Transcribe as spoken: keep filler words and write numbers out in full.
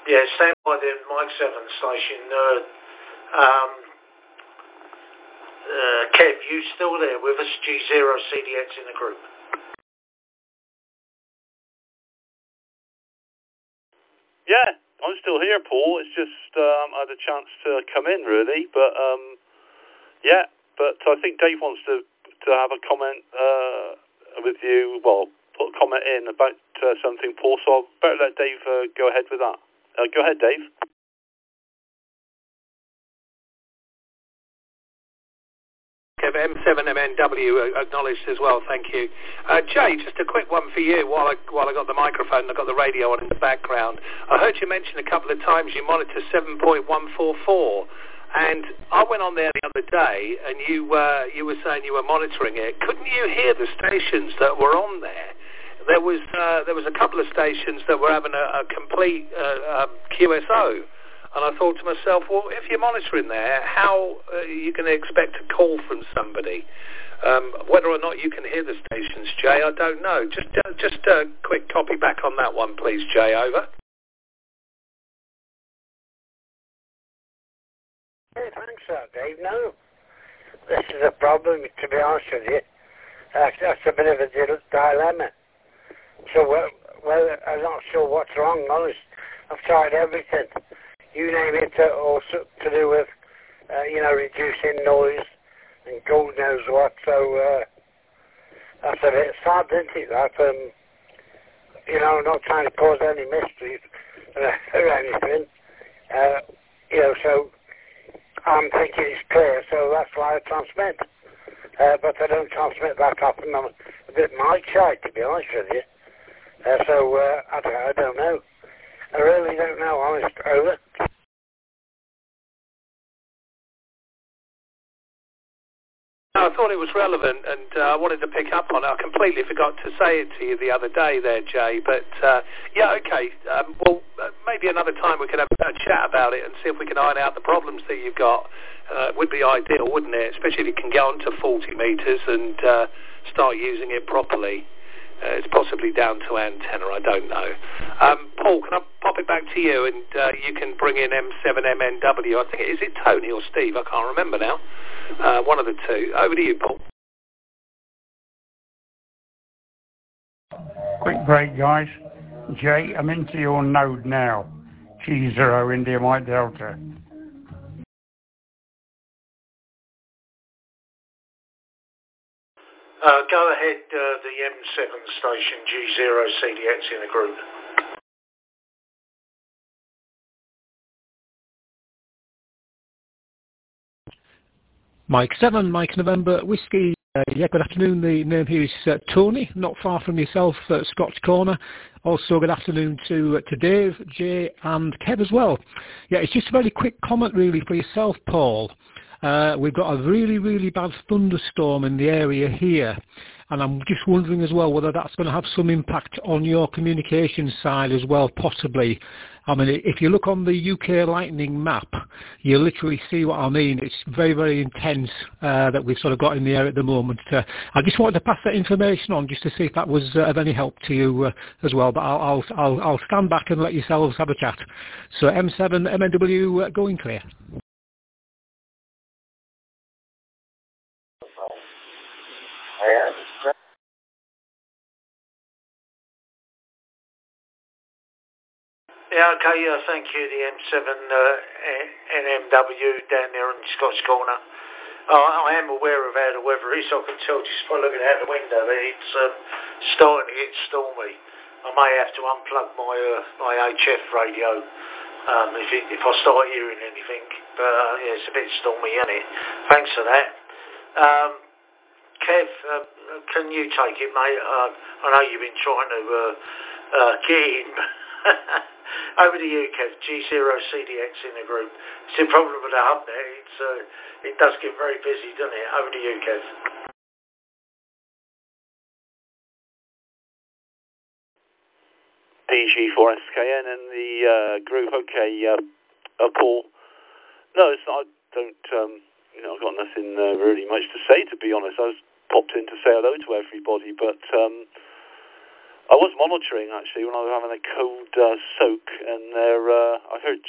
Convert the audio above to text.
Yeah, stand by the Mike seven station. Uh, um, uh, Kev, you still there with us? G zero C D X in the group. Yeah, I'm still here, Paul. It's just um, I had a chance to come in, really. But, um, yeah, but I think Dave wants to, to have a comment uh, with you. Well, put a comment in about uh, something, Paul, so I'll better let Dave uh, go ahead with that. Uh, go ahead, Dave. M seven M N W acknowledged as well, thank you. Uh, Jay, just a quick one for you while I, while I got the microphone and I got the radio on in the background. I heard you mention a couple of times you monitor seven point one four four, and I went on there the other day and you, uh, you were saying you were monitoring it. Couldn't you hear the stations that were on there? There was, uh, there was a couple of stations that were having a, a complete uh, um, Q S O. And I thought to myself, well, if you're monitoring there, how are you going to expect a call from somebody? Um, whether or not you can hear the stations, Jay, I don't know. Just uh, just a quick copy back on that one, please, Jay. Over. Hey, thanks, sir, Dave. No, this is a problem, to be honest with you. That's, that's a bit of a dilemma. So, well, well, I'm not sure what's wrong, honest. I've tried everything. You name it, uh, also to do with, uh, you know, reducing noise and God knows what. So uh, that's a bit sad, isn't it? That um, you know, I'm not trying to cause any mysteries uh, or anything. Uh, you know, so I'm thinking it's clear. So that's why I transmit. Uh, but I don't transmit that often. I'm a bit mic shy, to be honest with you. Uh, so uh, I, don't, I don't know. I really don't know, honest. Over. I thought it was relevant, and uh, I wanted to pick up on it. I completely forgot to say it to you the other day there, Jay. But, uh, yeah, okay. Um, well, uh, maybe another time we could have a chat about it and see if we can iron out the problems that you've got. Uh, would be ideal, wouldn't it? Especially if you can get on to forty metres and uh, start using it properly. Uh, it's possibly down to antenna, I don't know. Um, Paul, can I pop it back to you and uh, you can bring in M seven M N W? I think, is it Tony or Steve? I can't remember now. Uh, one of the two. Over to you, Paul. Quick break, guys. Jay, I'm into your node now. G zero India Mike Delta. Uh, go ahead, uh, the M seven station, G zero C D X in the group. Mike seven, Mike November, Whiskey. Uh, yeah, good afternoon. The name here is uh, Tony, not far from yourself, uh, Scotch Corner. Also, good afternoon to uh, to Dave, Jay, and Kev as well. Yeah, it's just a very quick comment, really, for yourself, Paul. Uh, we've got a really, really bad thunderstorm in the area here, and I'm just wondering as well whether that's going to have some impact on your communication side as well, possibly. I mean, if you look on the U K lightning map, you literally see what I mean. It's very, very intense uh, that we've sort of got in the air at the moment. Uh, I just wanted to pass that information on just to see if that was uh, of any help to you uh, as well. But I'll, I'll, I'll, I'll stand back and let yourselves have a chat. So M seven M N W uh, going clear. Yeah, okay, uh, thank you, the M seven uh, N M W down there in Scotch Corner. Uh, I am aware of how the weather is. I can tell just by looking out the window that it's um, starting to get stormy. I may have to unplug my uh, my H F radio um, if it, if I start hearing anything. But uh, yeah, it's a bit stormy, isn't it? Thanks for that. Um, Kev, uh, can you take it, mate? Uh, I know you've been trying to uh, uh, get in. Over to you, Kev. G zero C D X in the group. It's the problem with the hub there. It's uh, it does get very busy, doesn't it? Over to you, Kev. D G four S K N and the uh, group. Okay, uh, uh, Paul. No, it's not. I don't. Um, you know, I've got nothing uh, really much to say, to be honest. I was popped in to say hello to everybody, but um, I was monitoring actually when I was having a cold uh, soak, and there uh, I heard